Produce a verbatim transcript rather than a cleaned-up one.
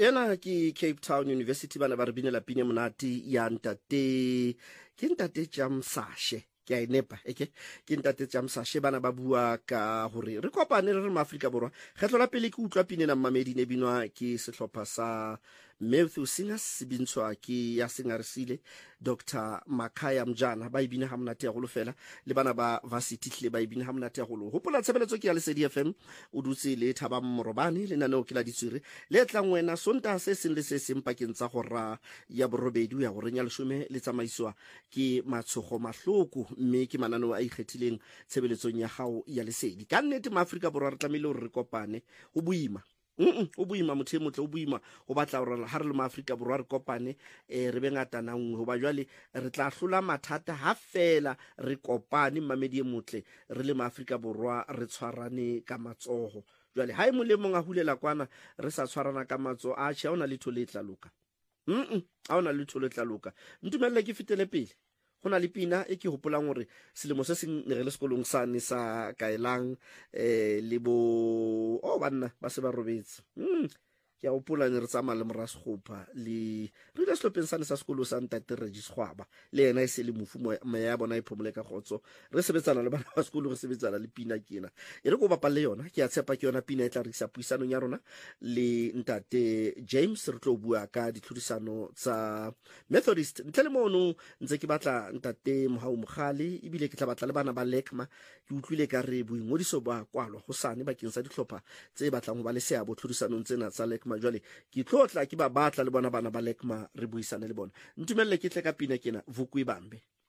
ena ke Cape Town University bana ba re binela pine monate ya ntate ke ntate Jamsashe ke a inepa eke ke ntate Jamsashe bana ba bua ka hore re kopane re re maAfrika borwa kgetlo la pele ke utlwa pine na mamedi ne binwa ke sehlopha sa Matthew Singers sibintswa ke ya Singarisile Doctor Makaya Mjana ba ibine ha monate ya go lofela le bana ba varsity tle ba ibine ha monate ya go lo hopola tshebeletso ke ya Lesedi F M o dutse le Thaba Morobane le nane o ke la ditswire le tlang wena sonta se seng le se seng pakeng tsa gora ya borobedi ya gore nya leshome le tsamaiswa ke matshogo mahloko mme ke manano a ikgethileng tshebeletsong ya gao ya Lesedi ka nnete maAfrika borwa re tlamile hore re kopane o buima Mm o buima motho motle o buima go batla gore ha re le maAfrika borwa re kopane e re bengata na nngwe go ba jwale re tla hlola mathata ha fela re kopane mamedi e motle re le maAfrika borwa re tshwarane ka matsogo jwale ha e mo le mong a hulela kwana re sa tshwarana ka matso a tsha ona le thole tla loka mm a ona le thole tla loka ntumelle ke fitele pele gona le pina e ke hopolang gore selemo se seng re le sekolong sa ne sa kaelang eh le bo o banna ba se ba robetse mm ke a hopola ne re tsama le morasgopa le re le slopeng sa ne sa sekolo sa ntate Regis Khwaba le ena e se le mofu mo ya bona e phomole ka khotso re sebetsana le bana ba sekolo re sebetsana le pina kena e re go bapa le yona ke a tshepa ke yona pina e tla re isa puisano ya rona le ntate James re tlo bua ka ditlhodisano tsa Methodist ntle le mono ntse ke batla ntate Mohau Mogale ebile ke tla batla le bana ba Lekma ke utlwile ka re boingodiso ba kwalwa go sane bakeng sa ditlhopha tse batlang go ba le seabo tlhodisanong tsena tsa Lekma jwale ke tlotla ke ba batla le bona bana ba Lekma re buisane le bona ntumelle ke tle ka pina kena Vukwi Bambe.